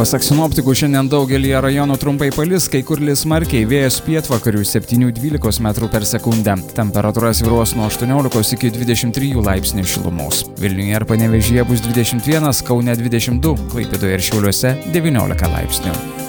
Pasak sinoptikų, šiandien daugelyje rajonų trumpai palis, kai kur lis smarkiai, vėjas pietvakarių 7–12 metrų per sekundę. Temperatūra svyruos nuo 18 iki 23 laipsnių šilumos. Vilniuje ir Panevėžyje bus 21, Kaune 22, Klaipėdoje ir Šiauliuose 19 laipsnių.